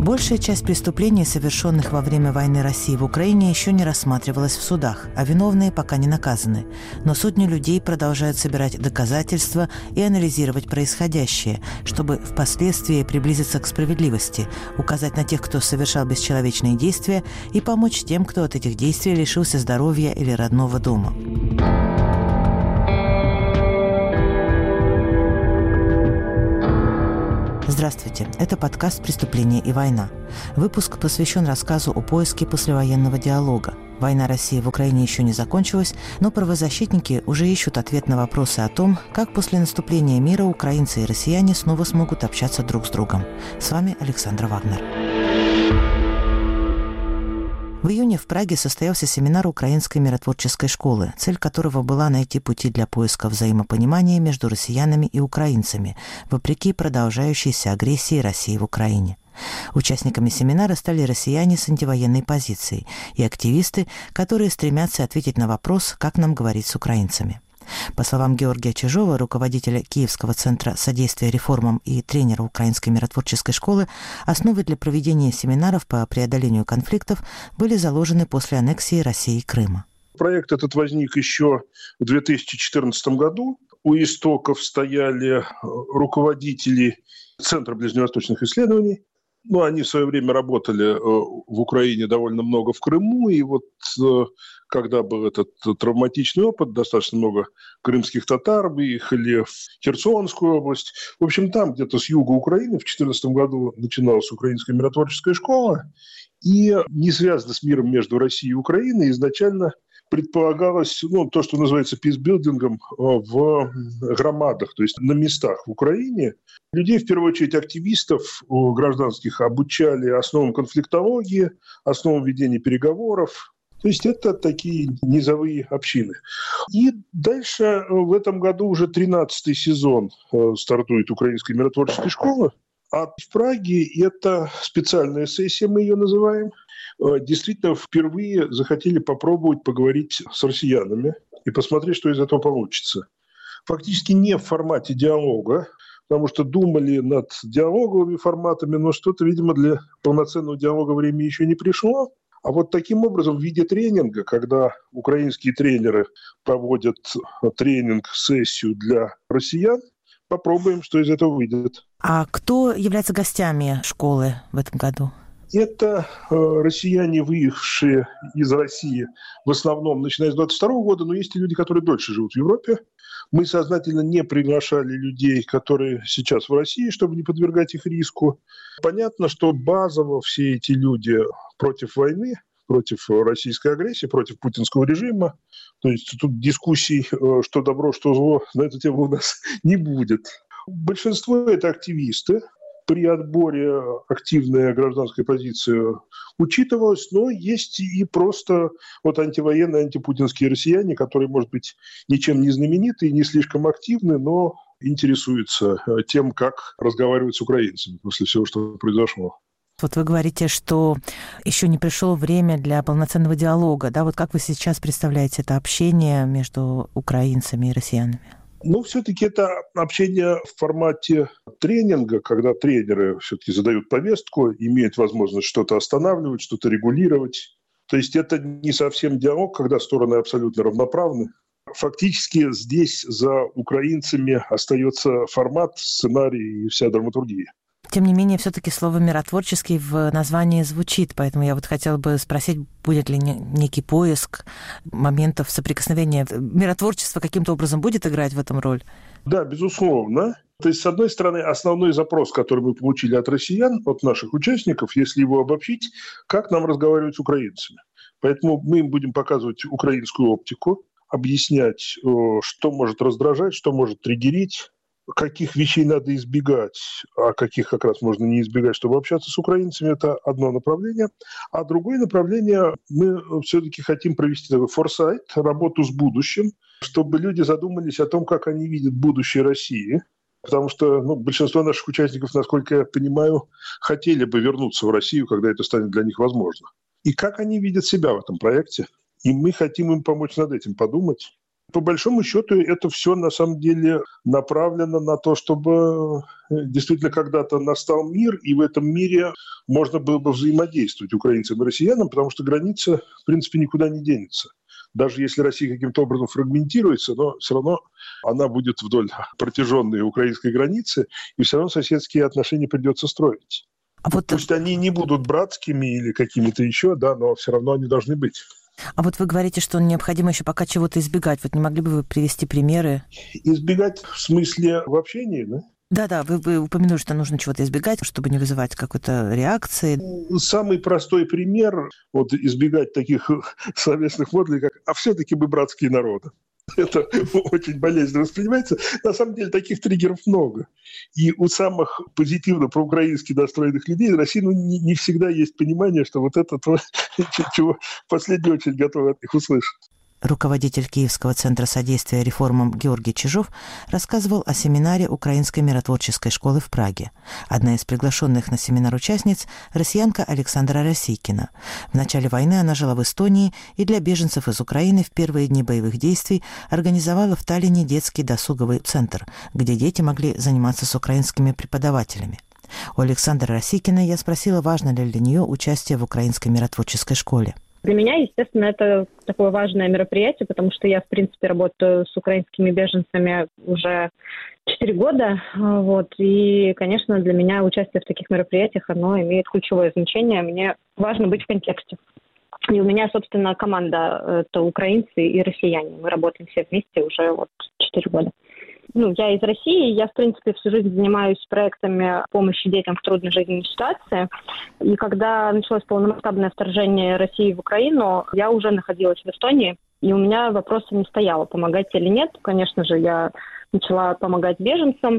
Большая часть преступлений, совершенных во время войны России в Украине, еще не рассматривалась в судах, а виновные пока не наказаны. Но сотни людей продолжают собирать доказательства и анализировать происходящее, чтобы впоследствии приблизиться к справедливости, указать на тех, кто совершал бесчеловечные действия, и помочь тем, кто от этих действий лишился здоровья или родного дома. Здравствуйте, это подкаст «Преступление и война». Выпуск посвящен рассказу о поиске послевоенного диалога. Война России в Украине еще не закончилась, но правозащитники уже ищут ответ на вопросы о том, как после наступления мира украинцы и россияне снова смогут общаться друг с другом. С вами Александра Вагнер. В июне в Праге состоялся семинар Украинской миротворческой школы, цель которого была найти пути для поиска взаимопонимания между россиянами и украинцами, вопреки продолжающейся агрессии России в Украине. Участниками семинара стали россияне с антивоенной позицией и активисты, которые стремятся ответить на вопрос, как нам говорить с украинцами. По словам Георгия Чижова, руководителя Киевского центра содействия реформам и тренера Украинской миротворческой школы, основы для проведения семинаров по преодолению конфликтов были заложены после аннексии России Крыма. Проект этот возник еще в 2014 году. У истоков стояли руководители Центра ближневосточных исследований. Они в свое время работали в Украине довольно много, в Крыму, и вот когда был этот травматичный опыт, достаточно много крымских татар выехали в Херсонскую область. В общем, там где-то с юга Украины в 2014 году начиналась Украинская миротворческая школа, и не связано с миром между Россией и Украиной, изначально предполагалось то, что называется писбилдингом в громадах, то есть на местах в Украине. Людей, в первую очередь активистов гражданских, обучали основам конфликтологии, основам ведения переговоров. То есть это такие низовые общины. И дальше в этом году уже 13-й сезон стартует Украинской миротворческой школы. А в Праге это специальная сессия, мы ее называем. Действительно, впервые захотели попробовать поговорить с россиянами и посмотреть, что из этого получится. Фактически не в формате диалога, потому что думали над диалоговыми форматами, но что-то, видимо, для полноценного диалога время еще не пришло. А вот таким образом в виде тренинга, когда украинские тренеры проводят тренинг-сессию для россиян, попробуем, что из этого выйдет. А кто является гостями школы в этом году? Это россияне, выехавшие из России в основном, начиная с 22 года, но есть и люди, которые дольше живут в Европе. Мы сознательно не приглашали людей, которые сейчас в России, чтобы не подвергать их риску. Понятно, что базово все эти люди против войны, против российской агрессии, против путинского режима. То есть тут дискуссий, что добро, что зло, на эту тему у нас не будет. Большинство – это активисты. При отборе активная гражданская позиция учитывалась, но есть и просто антивоенные, антипутинские россияне, которые, может быть, ничем не знаменитые, не слишком активны, но интересуются тем, как разговаривать с украинцами после всего, что произошло. Вот вы говорите, что еще не пришло время для полноценного диалога. Да? Вот как вы сейчас представляете это общение между украинцами и россиянами? Все-таки это общение в формате тренинга, когда тренеры все-таки задают повестку, имеют возможность что-то останавливать, что-то регулировать. То есть это не совсем диалог, когда стороны абсолютно равноправны. Фактически здесь за украинцами остается формат, сценарий и вся драматургия. Тем не менее, все-таки слово «миротворческий» в названии звучит, поэтому я хотела бы спросить, будет ли некий поиск моментов соприкосновения. Миротворчество каким-то образом будет играть в этом роль? Да, безусловно. То есть, с одной стороны, основной запрос, который мы получили от россиян, от наших участников, если его обобщить, как нам разговаривать с украинцами. Поэтому мы им будем показывать украинскую оптику, объяснять, что может раздражать, что может триггерить, каких вещей надо избегать, а каких как раз можно не избегать, чтобы общаться с украинцами, это одно направление. А другое направление, мы все-таки хотим провести такой форсайт, работу с будущим, чтобы люди задумались о том, как они видят будущее России. Потому что большинство наших участников, насколько я понимаю, хотели бы вернуться в Россию, когда это станет для них возможно. И как они видят себя в этом проекте. И мы хотим им помочь над этим подумать. по большому счету это все на самом деле направлено на то, чтобы действительно когда-то настал мир, и в этом мире можно было бы взаимодействовать украинцам и россиянам, потому что граница, в принципе, никуда не денется. Даже если Россия каким-то образом фрагментируется, но все равно она будет вдоль протяженной украинской границы, и все равно соседские отношения придется строить. А вот... Пусть они не будут братскими или какими-то еще, да, но все равно они должны быть. А вот вы говорите, что необходимо еще пока чего-то избегать. Вот не могли бы вы привести примеры? Избегать в смысле в общении, да? Да-да, вы упомянули, что нужно чего-то избегать, чтобы не вызывать какой-то реакции. Самый простой пример, вот избегать таких словесных модулей, как «а все-таки мы братские народы». Это очень болезненно воспринимается. На самом деле таких триггеров много. И у самых позитивно проукраински настроенных людей в России не всегда есть понимание, что вот это то, чего в последнюю очередь готовы от них услышать. Руководитель Киевского центра содействия реформам Георгий Чижов рассказывал о семинаре Украинской миротворческой школы в Праге. Одна из приглашенных на семинар участниц – россиянка Александра Росейкина. В начале войны она жила в Эстонии и для беженцев из Украины в первые дни боевых действий организовала в Таллине детский досуговый центр, где дети могли заниматься с украинскими преподавателями. У Александры Росейкиной я спросила, важно ли для нее участие в Украинской миротворческой школе. Для меня, естественно, это такое важное мероприятие, потому что я, в принципе, работаю с украинскими беженцами уже 4 года. Вот, и, конечно, для меня участие в таких мероприятиях, оно имеет ключевое значение. Мне важно быть в контексте. И у меня, собственно, команда – это украинцы и россияне. Мы работаем все вместе уже 4 года. Я из России, я, в принципе, всю жизнь занимаюсь проектами помощи детям в трудной жизненной ситуации. И когда началось полномасштабное вторжение России в Украину, я уже находилась в Эстонии, и у меня вопроса не стояло, помогать или нет. Конечно же, я начала помогать беженцам,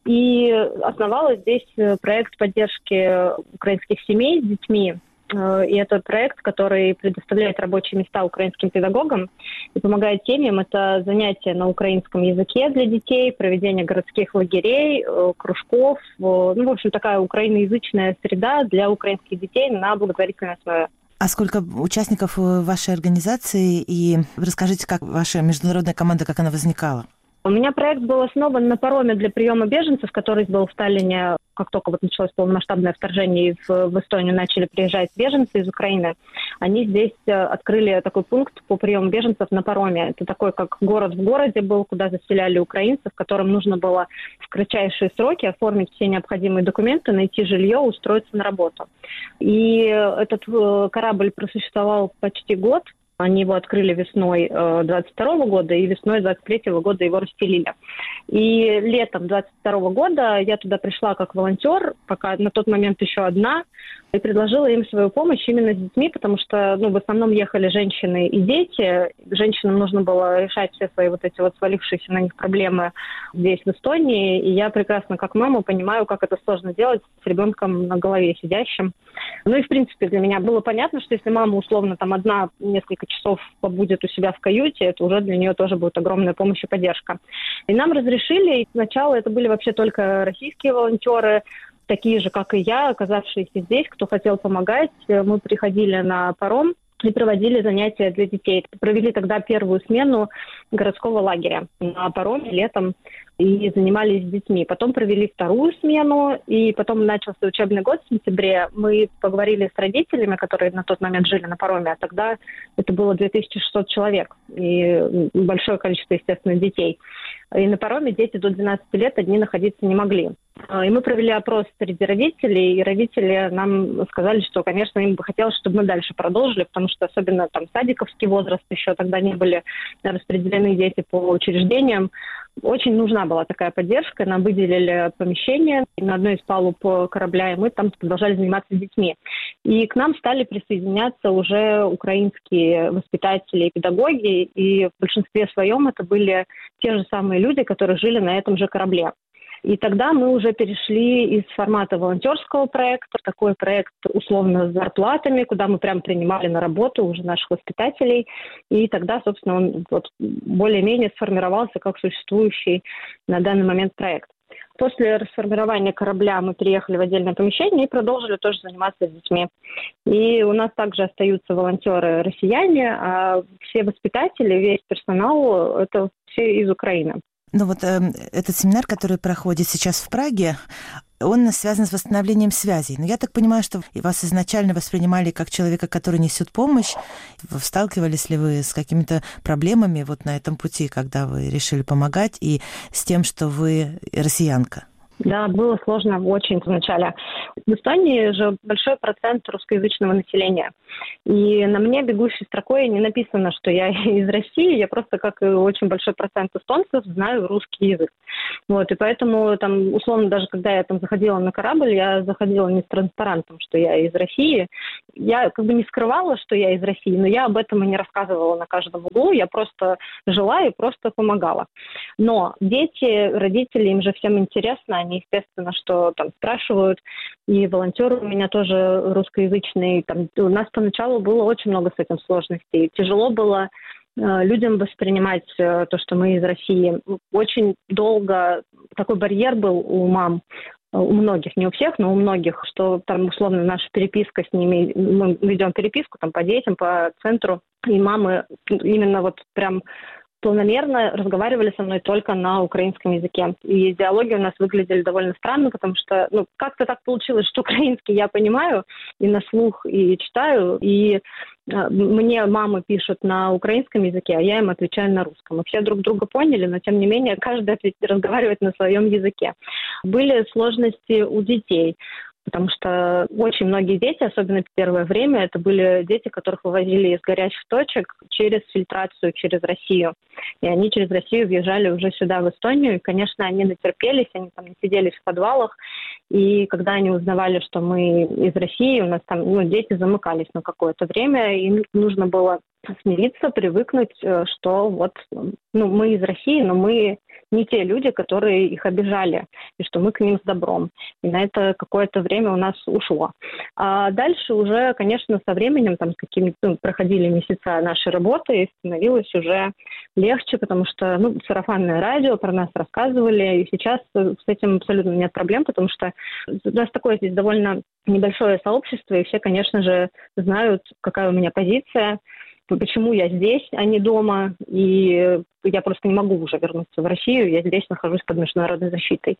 и основала здесь проект поддержки украинских семей с детьми. И это проект, который предоставляет рабочие места украинским педагогам и помогает семьям. Это занятия на украинском языке для детей, проведение городских лагерей, кружков. В общем, такая украиноязычная среда для украинских детей на благотворительной основе. А сколько участников вашей организации? И расскажите, как ваша международная команда, как она возникала? У меня проект был основан на пароме для приема беженцев, который был в Таллине, как только началось полномасштабное вторжение, и в Эстонию начали приезжать беженцы из Украины. Они здесь открыли такой пункт по приему беженцев на пароме. Это такой, как город в городе был, куда заселяли украинцев, которым нужно было в кратчайшие сроки оформить все необходимые документы, найти жилье, устроиться на работу. И этот корабль просуществовал почти год. Они его открыли весной 22 года, и весной 23 года его расстелили. И летом 22 года я туда пришла как волонтер, пока на тот момент еще одна, и предложила им свою помощь именно с детьми, потому что в основном ехали женщины и дети. Женщинам нужно было решать все свои эти свалившиеся на них проблемы здесь, в Эстонии. И я прекрасно, как мама, понимаю, как это сложно делать с ребенком на голове сидящим. И, в принципе, для меня было понятно, что если мама, условно, одна несколько часов побудет у себя в каюте, это уже для нее тоже будет огромная помощь и поддержка. И нам разрешили, и сначала это были вообще только российские волонтеры, такие же, как и я, оказавшиеся здесь, кто хотел помогать. Мы приходили на паром и проводили занятия для детей. Провели тогда первую смену городского лагеря на пароме летом и занимались с детьми. Потом провели вторую смену, и потом начался учебный год в сентябре. Мы поговорили с родителями, которые на тот момент жили на пароме, а тогда это было 2600 человек и большое количество, естественно, детей. И на пароме дети до 12 лет одни находиться не могли. И мы провели опрос среди родителей, и родители нам сказали, что, конечно, им бы хотелось, чтобы мы дальше продолжили, потому что особенно садиковский возраст, еще тогда не были распределены дети по учреждениям. Очень нужна была такая поддержка. Нам выделили помещение на одной из палуб корабля, и мы там продолжали заниматься с детьми. И к нам стали присоединяться уже украинские воспитатели и педагоги, и в большинстве своем это были те же самые люди, которые жили на этом же корабле. И тогда мы уже перешли из формата волонтерского проекта в такой проект условно с зарплатами, куда мы прям принимали на работу уже наших воспитателей. И тогда, собственно, он более-менее сформировался как существующий на данный момент проект. После расформирования корабля мы переехали в отдельное помещение и продолжили тоже заниматься с детьми. И у нас также остаются волонтеры-россияне, а все воспитатели, весь персонал – это все из Украины. Ну вот этот семинар, который проходит сейчас в Праге, он связан с восстановлением связей. Но я так понимаю, что вас изначально воспринимали как человека, который несет помощь. Сталкивались ли вы с какими-то проблемами вот на этом пути, когда вы решили помогать, и с тем, что вы россиянка? Да, было сложно очень вначале. В Эстонии же большой процент русскоязычного населения. И на мне бегущей строкой не написано, что я из России. Я просто, как и очень большой процент эстонцев, знаю русский язык. Вот, и поэтому, там, условно, даже когда я там заходила на корабль, я заходила не с транспарантом, что я из России. Я как бы не скрывала, что я из России, но я об этом и не рассказывала на каждом углу. Я просто жила и просто помогала. Но дети, родители, им же всем интересно. Они, естественно, что там спрашивают. И волонтеры у меня тоже русскоязычные. Там, у нас поначалу было очень много с этим сложностей. Тяжело было людям воспринимать то, что мы из России. Очень долго такой барьер был у мам, у многих, не у всех, но у многих, что там условно наша переписка с ними, мы ведем переписку там по детям, по центру, и мамы именно вот прям планомерно разговаривали со мной только на украинском языке. И диалоги у нас выглядели довольно странно, потому что как-то так получилось, что украинский я понимаю и на слух, и читаю, и мне мамы пишут на украинском языке, а я им отвечаю на русском. Мы все друг друга поняли, но тем не менее каждый разговаривает на своем языке. Были сложности у детей. Потому что очень многие дети, особенно в первое время, это были дети, которых вывозили из горячих точек через фильтрацию, через Россию. И они через Россию въезжали уже сюда, в Эстонию. И, конечно, они натерпелись, они там насиделись в подвалах. И когда они узнавали, что мы из России, у нас там дети замыкались на какое-то время, им нужно было смириться, привыкнуть, что вот мы из России, но мы не те люди, которые их обижали, и что мы к ним с добром. И на это какое-то время у нас ушло. А дальше уже, конечно, со временем, там, проходили месяца нашей работы, и становилось уже легче, потому что сарафанное радио, про нас рассказывали, и сейчас с этим абсолютно нет проблем, потому что у нас такое здесь довольно небольшое сообщество, и все, конечно же, знают, какая у меня позиция, почему я здесь, а не дома, и я просто не могу уже вернуться в Россию, я здесь нахожусь под международной защитой.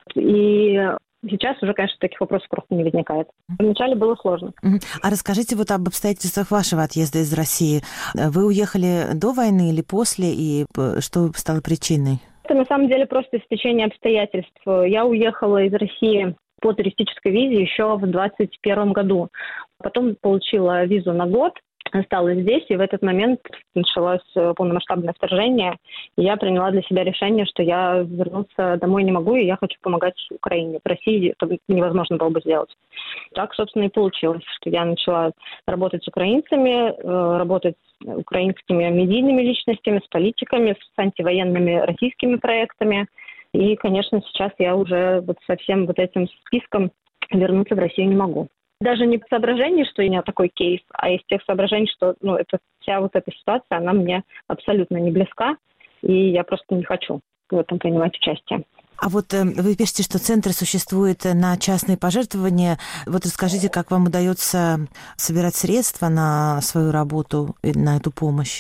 И сейчас уже, конечно, таких вопросов просто не возникает. Вначале было сложно. А расскажите вот об обстоятельствах вашего отъезда из России. Вы уехали до войны или после, и что стало причиной? Это на самом деле просто стечение обстоятельств. Я уехала из России по туристической визе еще в 2021 году. Потом получила визу на год, осталась здесь, и в этот момент началось полномасштабное вторжение, и я приняла для себя решение, что я вернуться домой не могу, и я хочу помогать Украине. В России это невозможно было бы сделать. Так, собственно, и получилось, что я начала работать с украинцами, работать с украинскими медийными личностями, с политиками, с антивоенными российскими проектами. И, конечно, сейчас я уже вот со всем вот этим списком вернуться в Россию не могу. Даже не по соображению, что у меня такой кейс, а из тех соображений, что вся вот эта ситуация, она мне абсолютно не близка, и я просто не хочу в этом принимать участие. А вот вы пишете, что центры существуют на частные пожертвования. Вот расскажите, как вам удается собирать средства на свою работу и на эту помощь?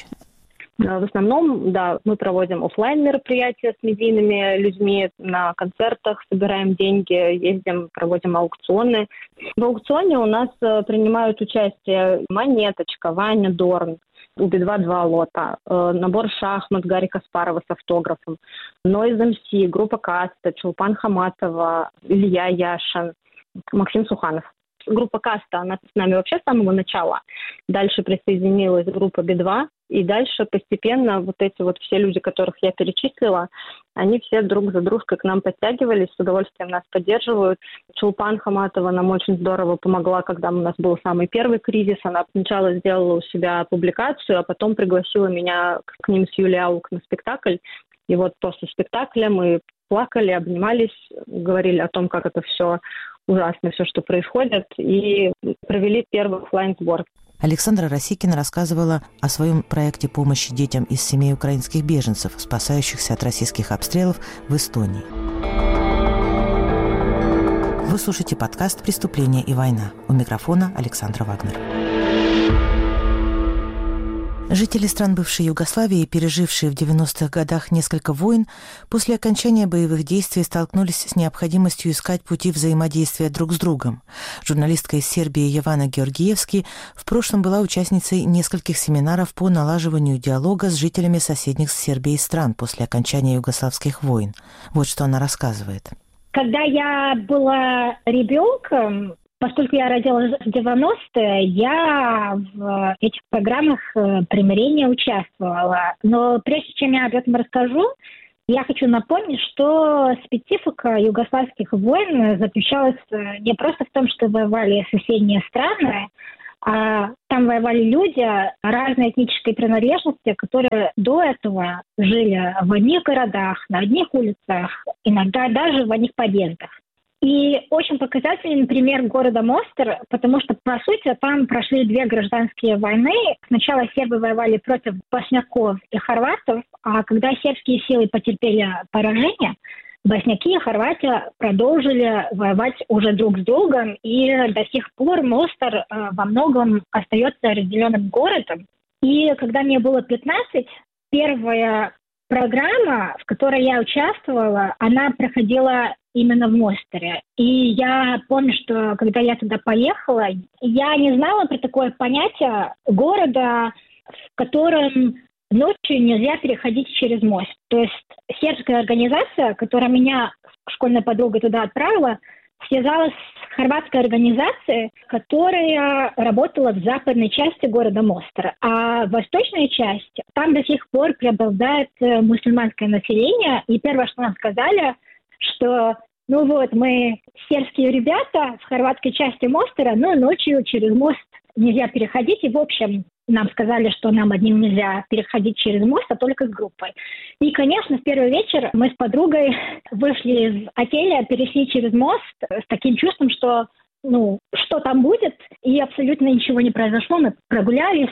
В основном, да, мы проводим офлайн мероприятия с медийными людьми, на концертах собираем деньги, ездим, проводим аукционы. В аукционе у нас принимают участие Монеточка, Ваня Дорн, у Би-2 2 лота, набор шахмат Гарри Каспарова с автографом, Noise MC, группа Каста, Чулпан Хаматова, Илья Яшин, Максим Суханов. Группа Каста, она с нами вообще с самого начала. Дальше присоединилась группа Би-2, и дальше постепенно вот эти вот все люди, которых я перечислила, они все друг за дружкой к нам подтягивались, с удовольствием нас поддерживают. Чулпан Хаматова нам очень здорово помогла, когда у нас был самый первый кризис. Она сначала сделала у себя публикацию, а потом пригласила меня к ним с Юлией Аук на спектакль. И вот после спектакля мы плакали, обнимались, говорили о том, как это все ужасно, все, что происходит, и провели первый офлайн-сбор. Александра Росикина рассказывала о своем проекте помощи детям из семей украинских беженцев, спасающихся от российских обстрелов в Эстонии. Вы слушаете подкаст «Преступление и война». У микрофона Александра Вагнер. Жители стран бывшей Югославии, пережившие в 90-х годах несколько войн, после окончания боевых действий столкнулись с необходимостью искать пути взаимодействия друг с другом. Журналистка из Сербии Йована Георгиевски в прошлом была участницей нескольких семинаров по налаживанию диалога с жителями соседних с Сербией стран после окончания югославских войн. Вот что она рассказывает. Когда я была ребенком, поскольку я родилась в 90-е, я в этих программах примирения участвовала. Но прежде чем я об этом расскажу, я хочу напомнить, что специфика югославских войн заключалась не просто в том, что воевали соседние страны, а там воевали люди разной этнической принадлежности, которые до этого жили в одних городах, на одних улицах, иногда даже в одних подъездах. И очень показательный пример города Мостар, потому что, по сути, там прошли две гражданские войны. Сначала сербы воевали против босняков и хорватов, а когда сербские силы потерпели поражение, босняки и хорватия продолжили воевать уже друг с другом, и до сих пор Мостар во многом остается разделенным городом. И когда мне было 15, первая программа, в которой я участвовала, она проходила именно в Мостаре. И я помню, что когда я туда поехала, я не знала про такое понятие города, в котором ночью нельзя переходить через мост. То есть сербская организация, которая меня, школьная подруга, туда отправила, связалась с хорватской организацией, которая работала в западной части города Мостар. А восточная часть, там до сих пор преобладает мусульманское население. И первое, что нам сказали, что мы сербские ребята в хорватской части Мостара, но ночью через мост нельзя переходить. И, в общем, нам сказали, что нам одним нельзя переходить через мост, а только с группой. И, конечно, в первый вечер мы с подругой вышли из отеля, перешли через мост с таким чувством, что что там будет, и абсолютно ничего не произошло. Мы прогулялись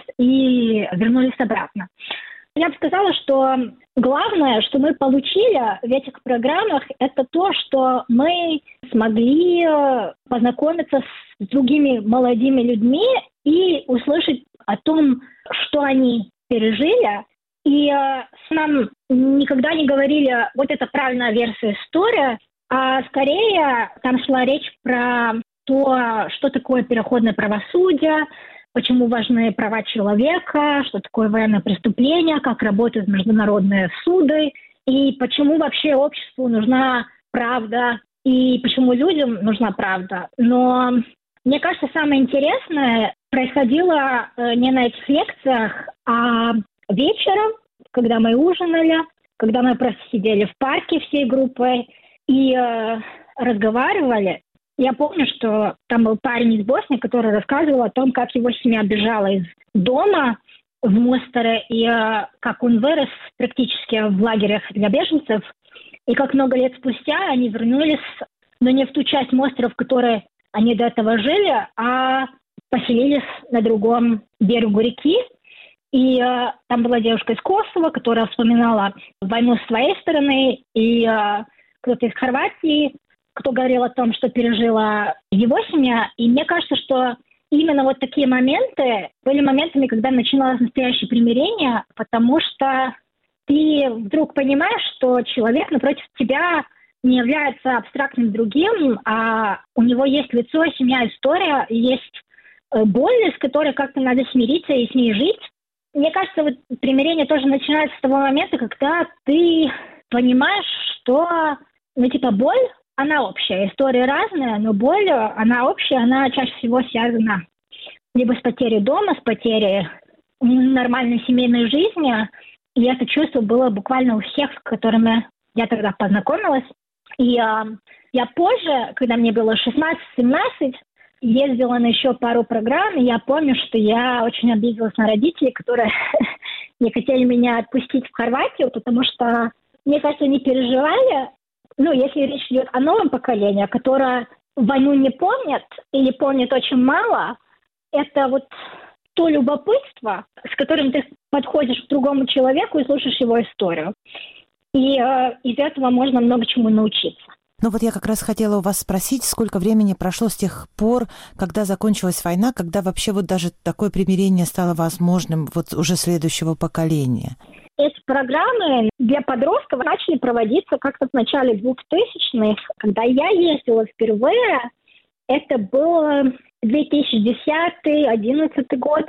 и вернулись обратно. Я бы сказала, что главное, что мы получили в этих программах, это то, что мы смогли познакомиться с другими молодыми людьми и услышать о том, что они пережили. И нам никогда не говорили, вот это правильная версия истории, а скорее там шла речь про то, что такое переходное правосудие, почему важны права человека, что такое военное преступление, как работают международные суды, и почему вообще обществу нужна правда, и почему людям нужна правда. Но мне кажется, самое интересное происходило не на этих лекциях, а вечером, когда мы ужинали, когда мы просто сидели в парке всей группой и разговаривали. Я помню, что там был парень из Боснии, который рассказывал о том, как его семья бежала из дома в Мостаре, и как он вырос практически в лагерях для беженцев, и как много лет спустя они вернулись, но не в ту часть Мостара, в которой они до этого жили, а поселились на другом берегу реки. И там была девушка из Косово, которая вспоминала войну с своей стороны, и кто-то из Хорватии, кто говорил о том, что пережила его семья. И мне кажется, что именно вот такие моменты были моментами, когда начиналось настоящее примирение, потому что ты вдруг понимаешь, что человек напротив тебя не является абстрактным другим, а у него есть лицо, семья, история, и есть боль, с которой как-то надо смириться и с ней жить. Мне кажется, вот примирение тоже начинается с того момента, когда ты понимаешь, что, боль, она общая. Истории разные, но боль, она общая, она чаще всего связана либо с потерей дома, с потерей нормальной семейной жизни. И это чувство было буквально у всех, с которыми я тогда познакомилась. И я позже, когда мне было 16-17, ездила на еще пару программ, и я помню, что я очень обиделась на родителей, которые не хотели меня отпустить в Хорватию, потому что, мне кажется, они переживали, если речь идет о новом поколении, которое войну не помнит или помнит очень мало, это вот то любопытство, с которым ты подходишь к другому человеку и слушаешь его историю. И из этого можно много чему научиться. Ну вот я как раз хотела у вас спросить, сколько времени прошло с тех пор, когда закончилась война, когда вообще вот даже такое примирение стало возможным вот уже следующего поколения? Эти программы для подростков начали проводиться как-то в начале 2000-х. Когда я ездила впервые, это был 2010-2011 год.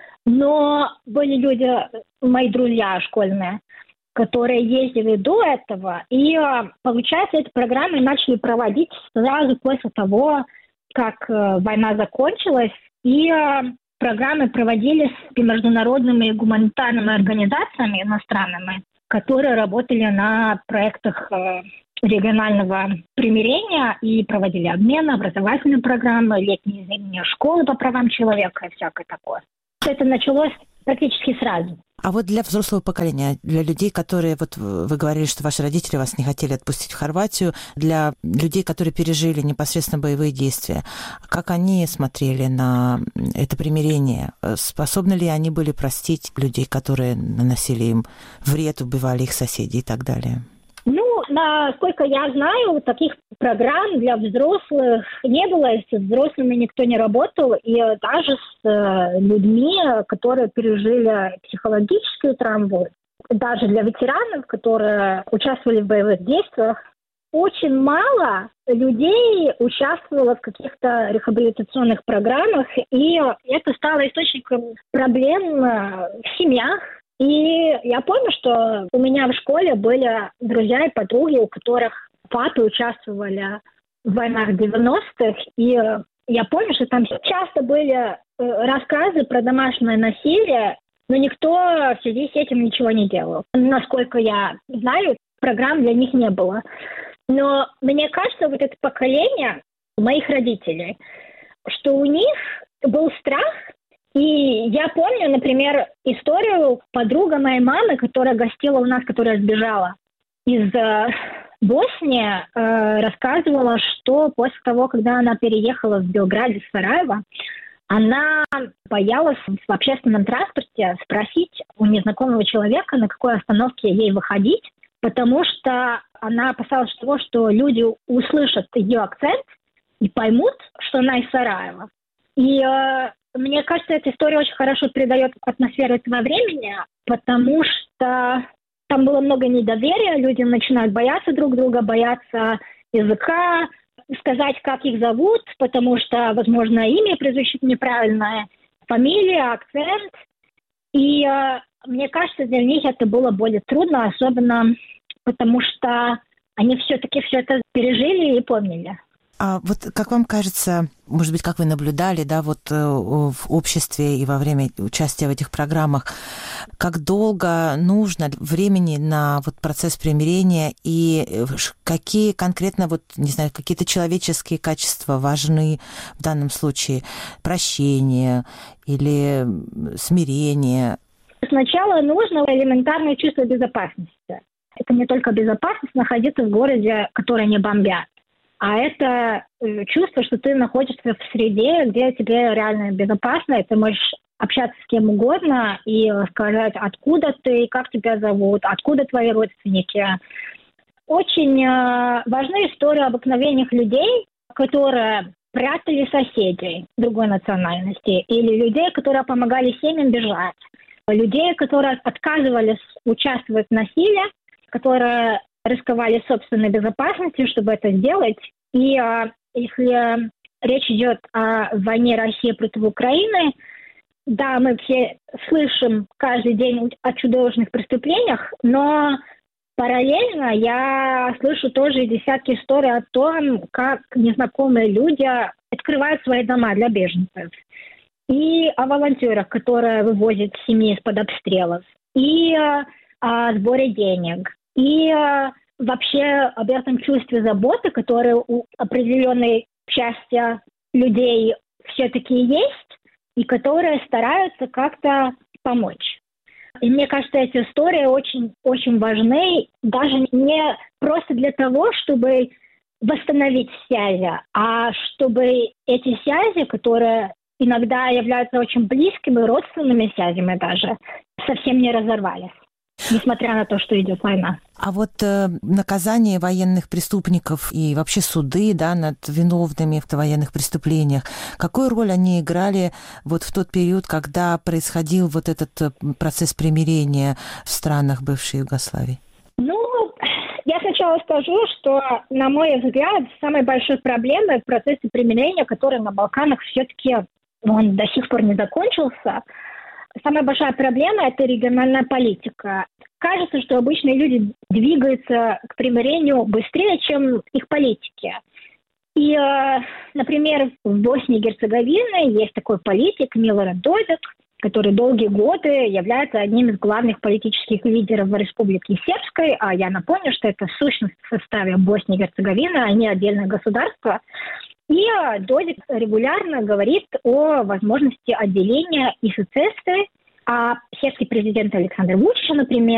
Но были люди, мои друзья школьные, которые ездили до этого. И, получается, эти программы начали проводить сразу после того, как война закончилась. И программы проводились с международными гуманитарными организациями иностранными, которые работали на проектах регионального примирения и проводили обмен, образовательные программы, летние и зимние школы по правам человека и всякое такое. Это началось практически сразу. А вот для взрослого поколения, для людей, которые, вот вы говорили, что ваши родители вас не хотели отпустить в Хорватию, для людей, которые пережили непосредственно боевые действия, как они смотрели на это примирение? Способны ли они были простить людей, которые наносили им вред, убивали их соседей и так далее? Ну, насколько я знаю, таких программ для взрослых не было, и с взрослыми никто не работал, и даже с людьми, которые пережили психологическую травму, даже для ветеранов, которые участвовали в боевых действиях, очень мало людей участвовало в каких-то рехабилитационных программах, и это стало источником проблем в семьях. И я помню, что у меня в школе были друзья и подруги, у которых папы участвовали в войнах 90-х. И я помню, что там часто были рассказы про домашнее насилие, но никто в связи с этим ничего не делал. Насколько я знаю, программ для них не было. Но мне кажется, вот это поколение моих родителей, что у них был страх. И я помню, например, историю подруга моей мамы, которая гостила у нас, которая сбежала из Боснии, рассказывала, что после того, когда она переехала в Белград из Сараева, она боялась в общественном транспорте спросить у незнакомого человека, на какой остановке ей выходить, потому что она опасалась того, что люди услышат ее акцент и поймут, что она из Сараева. И мне кажется, эта история очень хорошо передает атмосферу этого времени, потому что там было много недоверия, люди начинают бояться друг друга, бояться языка, сказать, как их зовут, потому что, возможно, имя прозвучит неправильное, фамилия, акцент. И мне кажется, для них это было более трудно, особенно потому что они все-таки все это пережили и помнили. А вот как вам кажется, может быть, как вы наблюдали, да, вот в обществе и во время участия в этих программах, как долго нужно времени на вот процесс примирения и какие конкретно, вот, не знаю, какие-то человеческие качества важны в данном случае? Прощение или смирение? Сначала нужно элементарное чувство безопасности. Это не только безопасность находиться в городе, который не бомбят. А это чувство, что ты находишься в среде, где тебе реально безопасно, и ты можешь общаться с кем угодно и сказать, откуда ты, как тебя зовут, откуда твои родственники. Очень важна история обыкновенных людей, которые прятали соседей другой национальности, или людей, которые помогали семьям бежать, людей, которые отказывались участвовать в насилии, которые рисковали собственной безопасностью, чтобы это сделать. И если речь идет о войне России против Украины, да, мы все слышим каждый день о чудовищных преступлениях, но параллельно я слышу тоже десятки историй о том, как незнакомые люди открывают свои дома для беженцев. И о волонтерах, которые вывозят семьи из-под обстрелов. И о сборе денег. И вообще об этом чувстве заботы, которое у определенной части людей все-таки есть, и которые стараются как-то помочь. И мне кажется, эти истории очень важны, даже не просто для того, чтобы восстановить связи, а чтобы эти связи, которые иногда являются очень близкими, родственными связями даже, совсем не разорвались. несмотря на то, что идет война. А вот наказание военных преступников и вообще суды, да, над виновными в военных преступлениях, какую роль они играли вот в тот период, когда происходил вот этот процесс примирения в странах бывшей Югославии? Я сначала скажу, что, на мой взгляд, самой большой проблемой в процессе примирения, который на Балканах все-таки он до сих пор не закончился, самая большая проблема – это региональная политика. Кажется, что обычные люди двигаются к примирению быстрее, чем их политики. И, например, в Боснии и Герцеговине есть такой политик Милорад Додик, который долгие годы является одним из главных политических лидеров в Республике Сербской. А я напомню, что это сущность в составе Боснии и Герцеговины, а не отдельное государство. И Додик регулярно говорит о возможности отделения и сецессии. А сербский президент Александр Вучич, например,